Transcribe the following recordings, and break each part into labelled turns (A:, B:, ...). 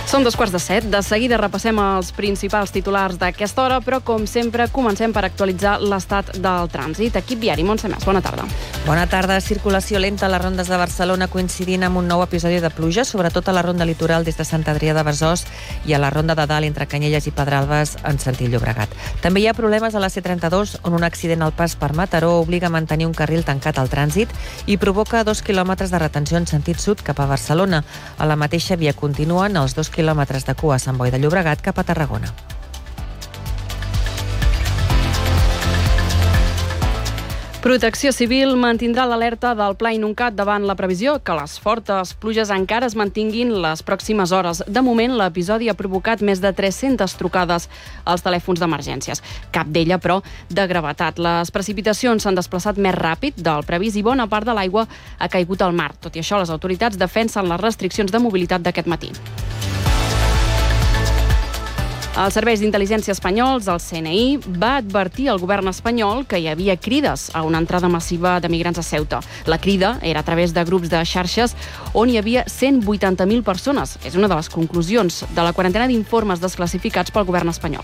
A: Són 2:15. De seguida repassem els principals titulars d'aquesta hora, però com sempre comencem per actualitzar l'estat del trànsit. Equip viari, Montse Mas, bona tarda.
B: Bona tarda. Circulació lenta a les rondes de Barcelona coincidint amb un nou episodi de pluja, sobretot a la ronda litoral des de Sant Adrià de Besòs i a la ronda de dalt entre Canyelles i Pedralbes en sentit Llobregat. També hi ha problemes a la C32, on un accident al pas per Mataró obliga a mantenir un carril tancat al trànsit i provoca 2 quilòmetres de retenció en sentit sud cap a Barcelona. A la mateixa via continuen els 2 quilòmetres de cua a Sant Boi de Llobregat cap a Tarragona.
A: Protecció Civil mantindrà l'alerta del Pla Inuncat davant la previsió que les fortes pluges encara es mantinguin les pròximes hores. De moment, l'episodi ha provocat més de 300 trucades als telèfons d'emergències. Cap d'ella, però, de gravetat. Les precipitacions s'han desplaçat més ràpid del previst i bona part de l'aigua ha caigut al mar. Tot i això, les autoritats defensen les restriccions de mobilitat d'aquest matí. Els serveis d'intel·ligència espanyols, el CNI, va advertir al govern espanyol que hi havia crides a una entrada massiva de migrants a Ceuta. La crida era a través de grups de xarxes on hi havia 180.000 persones. És una de les conclusions de la quarantena d'informes desclassificats pel govern espanyol.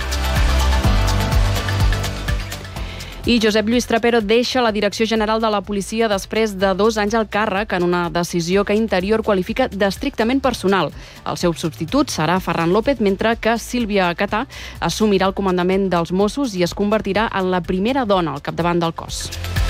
A: I Josep Lluís Trapero deixa la Direcció General de la Policia després de 2 anys al càrrec en una decisió que Interior qualifica d'estrictament personal. El seu substitut serà Ferran López, mentre que Sílvia Catà assumirà el comandament dels Mossos i es convertirà en la primera dona al capdavant del cos.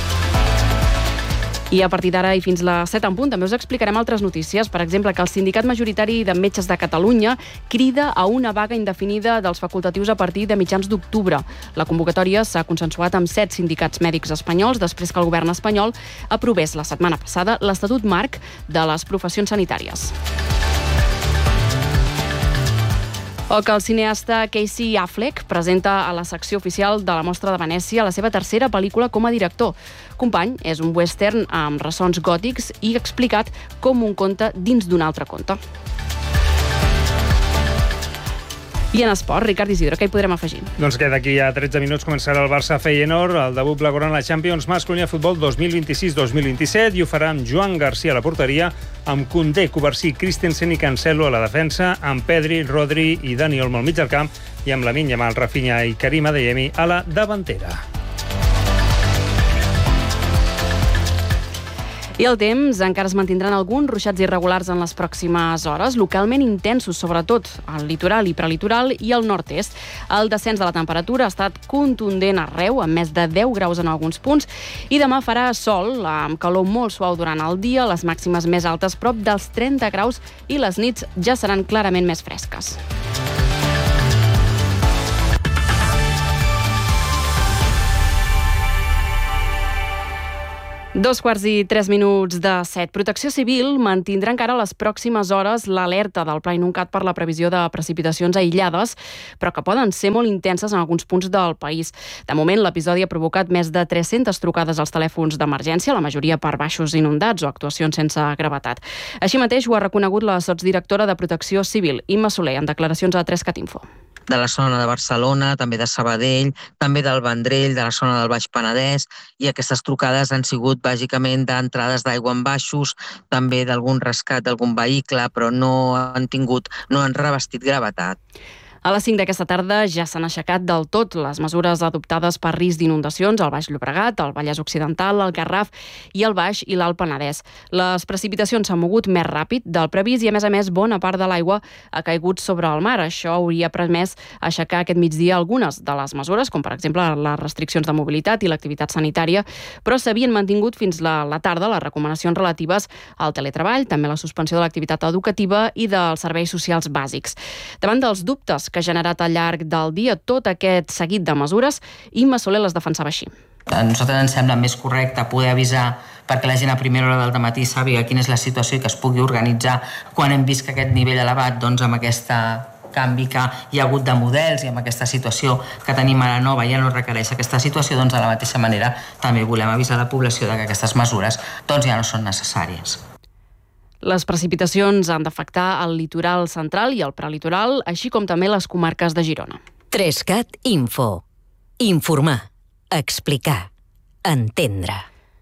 A: I a partir d'ara i fins les 7 en punt també us explicarem altres notícies. Per exemple, que el Sindicat Majoritari de Metges de Catalunya crida a una vaga indefinida dels facultatius a partir de mitjans d'octubre. La convocatòria s'ha consensuat amb 7 sindicats mèdics espanyols després que el govern espanyol aprovés la setmana passada l'Estatut Marc de les Professions Sanitàries. O que el cineasta Casey Affleck presenta a la secció oficial de la Mostra de Venècia la seva tercera pel·lícula com a director. Company és un western amb ressons gòtics i explicat com un conte dins d'un altre conte. I en esport, Ricard Isidro, què hi podrem afegir?
C: Doncs que d'aquí a 13 minuts començarà el Barça-Feyenoord, el debut blaugrana a la Champions Masculina Futbol 2026-2027 i ho farà amb Joan Garcia a la porteria, amb Koundé, Covarsí, Christensen i Cancelo a la defensa, amb Pedri, Rodri i Dani Olmo al mig del camp i amb Lamine Yamal, Rafinha i Karim Adeyemi a la davantera.
A: I el temps, encara es mantindran alguns ruixats irregulars en les pròximes hores, localment intensos, sobretot al litoral i prelitoral i al nord-est. El descens de la temperatura ha estat contundent arreu, amb més de 10 graus en alguns punts, i demà farà sol, amb calor molt suau durant el dia, les màximes més altes prop dels 30 graus i les nits ja seran clarament més fresques. Dos quarts i 3 minuts de 7. Protecció Civil mantindrà encara les pròximes hores l'alerta del Pla Inuncat per la previsió de precipitacions aïllades, però que poden ser molt intenses en alguns punts del país. De moment, l'episodi ha provocat més de 300 trucades als telèfons d'emergència, la majoria per baixos inundats o actuacions sense gravetat. Així mateix ho ha reconegut la sotsdirectora de Protecció Civil, Imma Soler, en declaracions a 3cat Info.
D: De la zona de Barcelona, també de Sabadell, també del Vendrell, de la zona del Baix Penedès, i aquestes trucades han sigut bàsicament d'entrades d'aigua en baixos, també d'algun rescat d'algun vehicle, però no han revestit gravetat.
A: A les 5 d'aquesta tarda ja s'han aixecat del tot les mesures adoptades per risc d'inundacions al Baix Llobregat, al Vallès Occidental, al Garraf i al Baix i l'Alt Penedès. Les precipitacions s'han mogut més ràpid del previst i, a més, bona part de l'aigua ha caigut sobre el mar. Això hauria permès aixecar aquest migdia algunes de les mesures, com per exemple les restriccions de mobilitat i l'activitat sanitària, però s'havien mantingut fins la tarda les recomanacions relatives al teletreball, també la suspensió de l'activitat educativa i dels serveis socials bàsics. Davant dels dubtes que ha generat al llarg del dia tot aquest seguit de mesures, Imma Soler les defensava així.
D: A nosaltres ens sembla més correcte poder avisar perquè la gent a primera hora del dematí sàpiga quina és la situació i que es pugui organitzar quan hem vist que aquest nivell elevat, doncs amb aquesta canvi que hi ha hagut de models i amb aquesta situació que tenim ara nova ja no requereix aquesta situació, doncs de la mateixa manera també volem avisar la població que aquestes mesures doncs ja no són necessàries.
A: Les precipitacions han d'afectar el litoral central i el prelitoral, així com també les comarques de Girona.
E: 3cat Info. Informar. Explicar. Entendre.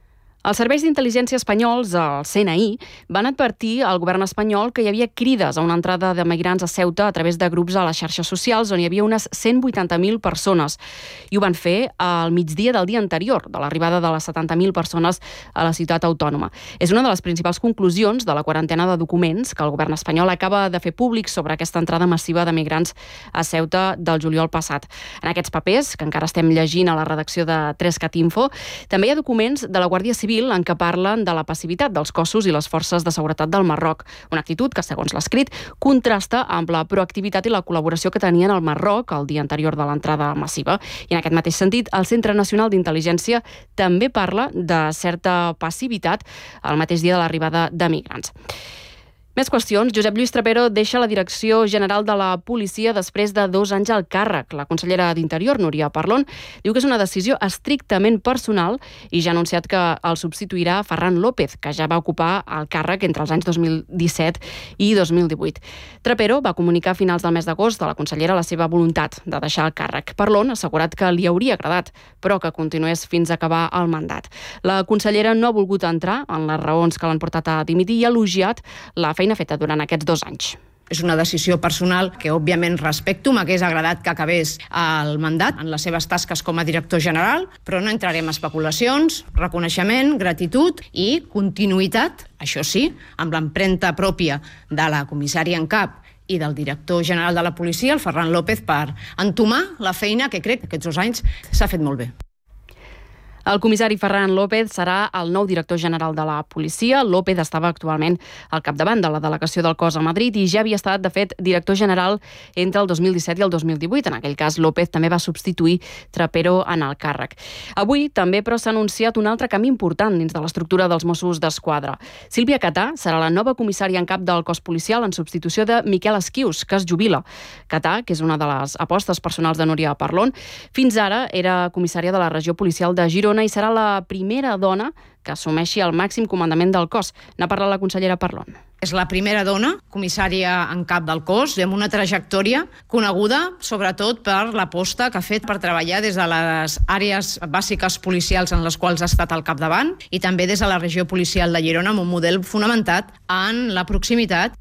A: Els serveis d'intel·ligència espanyols, el CNI, van advertir al govern espanyol que hi havia crides a una entrada de migrants a Ceuta a través de grups a les xarxes socials on hi havia unes 180.000 persones. I ho van fer al migdia del dia anterior, de l'arribada de les 70.000 persones a la ciutat autònoma. És una de les principals conclusions de la quarantena de documents que el govern espanyol acaba de fer públic sobre aquesta entrada massiva de migrants a Ceuta del juliol passat. En aquests papers, que encara estem llegint a la redacció de 3CatInfo, també hi ha documents de la Guàrdia Civil en què parlen de la passivitat dels cossos i les forces de seguretat del Marroc, una actitud que, segons l'escrit, contrasta amb la proactivitat i la col·laboració que tenien al Marroc el dia anterior de l'entrada massiva. I en aquest mateix sentit, el Centre Nacional d'Intel·ligència també parla de certa passivitat el mateix dia de l'arribada de migrants. Més qüestions. Josep Lluís Trapero deixa la Direcció General de la Policia després de 2 anys al càrrec. La consellera d'Interior, Núria Parlon, diu que és una decisió estrictament personal i ja ha anunciat que el substituirà Ferran López, que ja va ocupar el càrrec entre els anys 2017 i 2018. Trapero va comunicar a finals del mes d'agost a la consellera la seva voluntat de deixar el càrrec. Parlon ha assegurat que li hauria agradat, però que continués fins a acabar el mandat. La consellera no ha volgut entrar en les raons que l'han portat a dimitir i ha elogiat la feina feta durant aquests 2 anys.
E: És una decisió personal que, òbviament, respecto. M'hagués agradat que acabés el mandat en les seves tasques com a director general, però no entrarem en especulacions, reconeixement, gratitud i continuïtat, això sí, amb l'empremta pròpia de la comissària en cap i del director general de la policia, el Ferran López, per entomar la feina que crec que aquests 2 anys s'ha fet molt bé.
A: El comissari Ferran López serà el nou director general de la policia. López estava actualment al capdavant de la delegació del cos a Madrid i ja havia estat, de fet, director general entre el 2017 i el 2018. En aquell cas, López també va substituir Trapero en el càrrec. Avui també, però, s'ha anunciat un altre canvi important dins de l'estructura dels Mossos d'Esquadra. Sílvia Catà serà la nova comissària en cap del cos policial en substitució de Miquel Esquius, que es jubila. Catà, que és una de les apostes personals de Núria Parlon, fins ara era comissària de la regió policial de Girona i serà la primera dona que assumeixi el màxim comandament del cos. N'ha parlat la consellera Parlon.
E: És la primera dona comissària en cap del cos i amb una trajectòria coneguda sobretot per l'aposta que ha fet per treballar des de les àrees bàsiques policials en les quals ha estat al capdavant i també des de la regió policial de Girona amb un model fonamentat en la proximitat.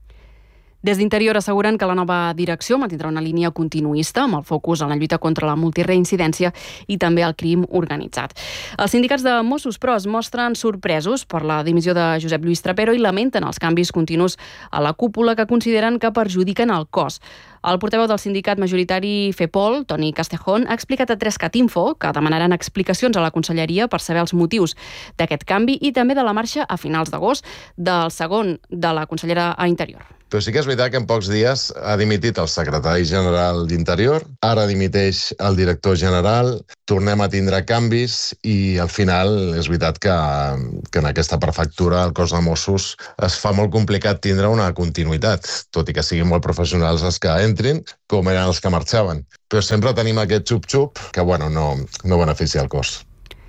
A: Des d'Interior asseguren que la nova direcció mantindrà una línia continuista amb el focus en la lluita contra la multireincidència i també el crim organitzat. Els sindicats de Mossos, però, es mostren sorpresos per la dimissió de Josep Lluís Trapero i lamenten els canvis continus a la cúpula que consideren que perjudiquen el cos. El portaveu del sindicat majoritari FEPOL, Toni Castejón, ha explicat a 3CatInfo que demanaran explicacions a la conselleria per saber els motius d'aquest canvi i també de la marxa a finals d'agost del segon de la consellera a Interior.
F: Però sí que és veritat que en pocs dies ha dimitit el secretari general d'Interior, ara dimiteix el director general, tornem a tindre canvis i al final és veritat que en aquesta prefectura el cos de Mossos es fa molt complicat tindre una continuïtat, tot i que siguin molt professionals els que entrin, com eren els que marxaven. Però sempre tenim aquest xup-xup que no beneficia el cos.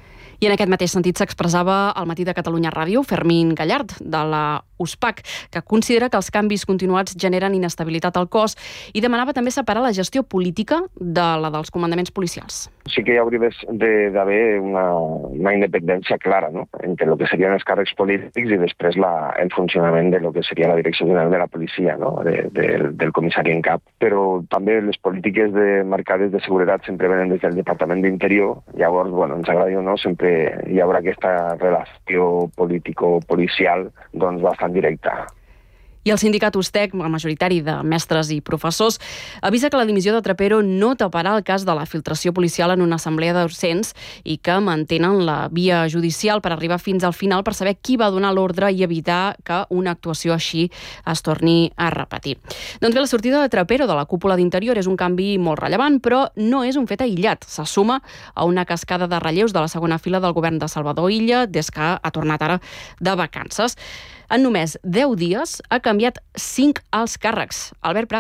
A: I en aquest mateix sentit s'expressava al Matí de Catalunya Ràdio Fermín Gallard, de la USPAC, que considera que els canvis continuats generen inestabilitat al cos i demanava també separar la gestió política de la dels comandaments policials.
G: Sí que hi hauria d'haver una independència clara, no?, entre el que serien els càrrecs polítics i després el funcionament de lo que seria la direcció general de la policia, no?, del comissari en cap. Però també les polítiques marcades de seguretat sempre venen des del Departament d'Interior. Llavors, ens agradi o no, sempre hi haurà aquesta relació político-policial bastant directa.
A: I el sindicat USTEC, el majoritari de mestres i professors, avisa que la dimissió de Trapero no taparà el cas de la filtració policial en una assemblea de docents i que mantenen la via judicial per arribar fins al final per saber qui va donar l'ordre i evitar que una actuació així es torni a repetir. Doncs bé, la sortida de Trapero de la cúpula d'Interior és un canvi molt rellevant, però no és un fet aïllat. Se suma a una cascada de relleus de la segona fila del govern de Salvador Illa des que ha tornat ara de vacances. En només 10 dies ha canviat 5 alts càrrecs. Albert Prat.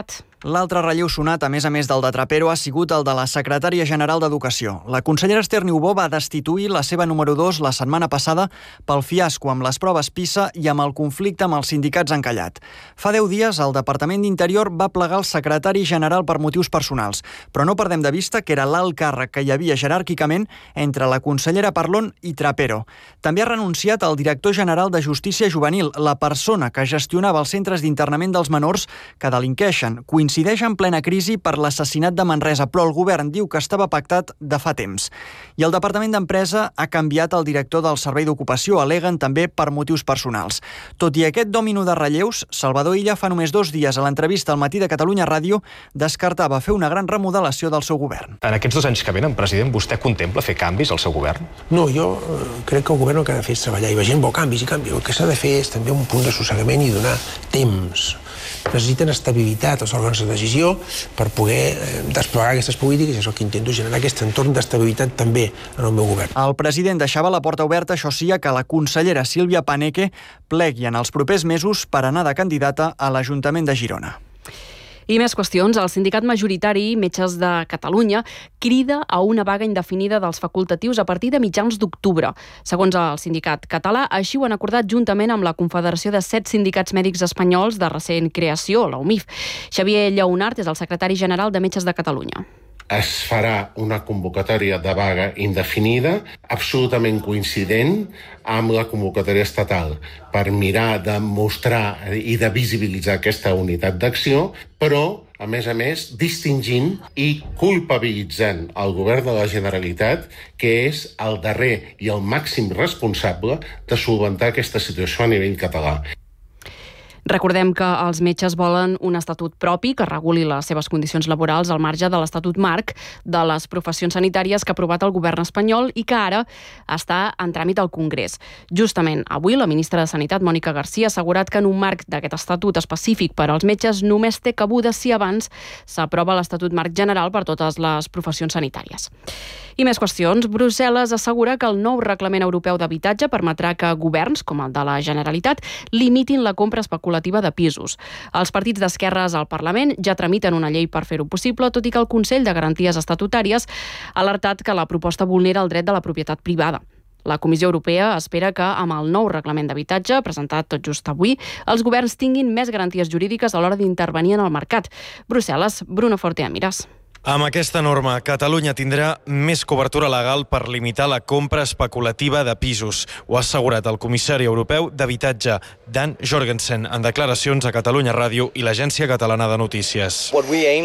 H: L'altre relleu sonat, a més del de Trapero, ha sigut el de la secretària general d'Educació. La consellera Esther Niubó va destituir la seva número 2 la setmana passada pel fiasco amb les proves PISA i amb el conflicte amb els sindicats encallat. Fa 10 dies, el Departament d'Interior va plegar el secretari general per motius personals, però no perdem de vista que era l'alt càrrec que hi havia jeràrquicament entre la consellera Parlon i Trapero. També ha renunciat el director general de Justícia Juvenil, la persona que gestionava els centres d'internament dels menors que delinqueixen. Coincideix en plena crisi per l'assassinat de Manresa, però el govern diu que estava pactat de fa temps. I el Departament d'Empresa ha canviat el director del Servei d'Ocupació, aleguen també per motius personals. Tot i aquest dòmino de relleus, Salvador Illa fa només 2 dies a l'entrevista al Matí de Catalunya Ràdio descartava fer una gran remodelació del seu govern.
I: En aquests 2 anys que venen, president, vostè contempla fer canvis al seu govern?
J: No, jo crec que el govern el que ha de fer és treballar i la gent vol canvis i canvis. El que s'ha de fer és també un punt d'assossegament i donar temps. Necessiten estabilitat els òrgans de decisió per poder desplegar aquestes polítiques i és el que intento, generar aquest entorn d'estabilitat també en el meu govern.
H: El president deixava la porta oberta, això sí, que la consellera Sílvia Paneque plegui en els propers mesos per anar de candidata a l'Ajuntament de Girona.
A: I més qüestions. El sindicat majoritari Metges de Catalunya crida a una vaga indefinida dels facultatius a partir de mitjans d'octubre. Segons el sindicat català, així ho han acordat juntament amb la Confederació de 7 Sindicats Mèdics Espanyols de recent creació, la UMIF. Xavier Lleonart és el secretari general de Metges de Catalunya.
K: Es farà una convocatòria de vaga indefinida, absolutament coincident amb la convocatòria estatal, per mirar de mostrar i de visibilitzar aquesta unitat d'acció, però, a més, distingint i culpabilitzant el govern de la Generalitat, que és el darrer i el màxim responsable de solventar aquesta situació a nivell català.
A: Recordem que els metges volen un estatut propi que reguli les seves condicions laborals al marge de l'Estatut Marc de les professions sanitàries que ha aprovat el govern espanyol i que ara està en tràmit al Congrés. Justament avui la ministra de Sanitat, Mònica Garcia, ha assegurat que en un marc d'aquest estatut específic per als metges només té cabuda si abans s'aprova l'Estatut Marc general per totes les professions sanitàries. I més qüestions. Brussel·les assegura que el nou reglament europeu d'habitatge permetrà que governs, com el de la Generalitat, limitin la compra especulativa de pisos. Els partits d'esquerres al Parlament ja tramiten una llei per fer-ho possible, tot i que el Consell de Garanties Estatutàries ha alertat que la proposta vulnera el dret de la propietat privada. La Comissió Europea espera que, amb el nou reglament d'habitatge, presentat tot just avui, els governs tinguin més garanties jurídiques a l'hora d'intervenir en el mercat. Brussel·les, Bruno Forte Amires.
L: Amb aquesta norma, Catalunya tindrà més cobertura legal per limitar la compra especulativa de pisos. Ho ha assegurat el comissari europeu d'habitatge, Dan Jorgensen, en declaracions a Catalunya Ràdio i l'Agència Catalana de Notícies.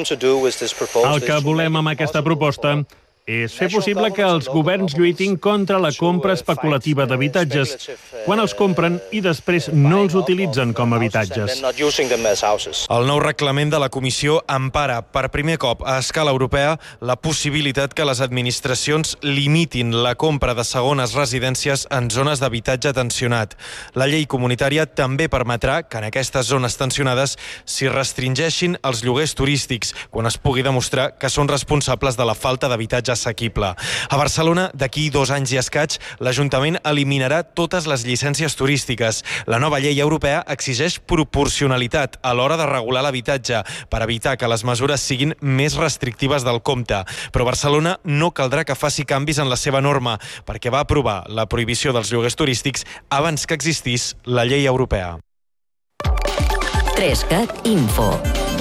M: El que volem amb aquesta proposta és fer possible que els governs lluitin contra la compra especulativa d'habitatges quan els compren i després no els utilitzen com a habitatges.
L: El nou reglament de la Comissió empara per primer cop a escala europea la possibilitat que les administracions limitin la compra de segones residències en zones d'habitatge tensionat. La llei comunitària també permetrà que en aquestes zones tensionades s'hi restringeixin els lloguers turístics quan es pugui demostrar que són responsables de la falta d'habitatge assequible. A Barcelona, d'aquí 2 anys i escaig, l'Ajuntament eliminarà totes les llicències turístiques. La nova llei europea exigeix proporcionalitat a l'hora de regular l'habitatge per evitar que les mesures siguin més restrictives del compte. Però Barcelona no caldrà que faci canvis en la seva norma perquè va aprovar la prohibició dels lloguers turístics abans que existís la llei europea.
N: 3CAT Info.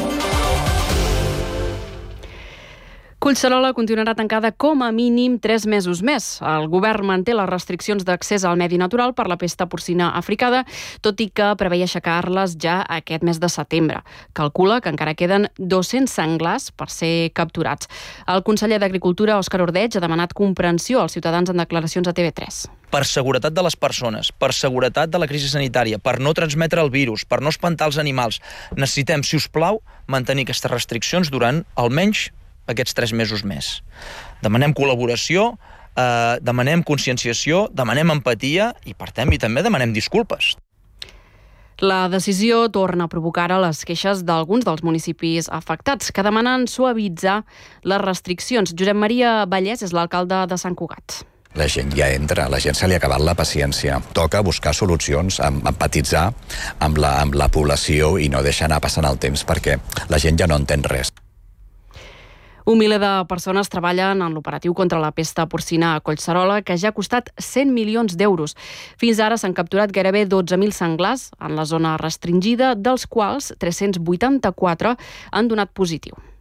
A: Collserola continuarà tancada com a mínim 3 mesos més. El govern manté les restriccions d'accés al medi natural per la pesta porcina africana, tot i que preveia aixecar-les ja aquest mes de setembre. Calcula que encara queden 200 senglars per ser capturats. El conseller d'Agricultura, Òscar Ordeig, ha demanat comprensió als ciutadans en declaracions a TV3.
O: Per seguretat de les persones, per seguretat de la crisi sanitària, per no transmetre el virus, per no espantar els animals, necessitem, si us plau, mantenir aquestes restriccions durant almenys aquests 3 mesos més. Demanem col·laboració, demanem conscienciació, demanem empatia i, per tant, també demanem disculpes.
A: La decisió torna a provocar ara les queixes d'alguns dels municipis afectats, que demanen suavitzar les restriccions. Josep Maria Vallès és l'alcalde de Sant Cugat.
N: La gent ja entra, la gent se li ha acabat la paciència. Toca buscar solucions, empatitzar amb la població i no deixar anar passant el temps perquè la gent ja no entén res.
A: Un miler de persones treballen en l'operatiu contra la pesta porcina a Collserola, que ja ha costat 100 milions d'euros. Fins ara s'han capturat gairebé 12.000 senglars en la zona restringida, dels quals 384 han donat positiu.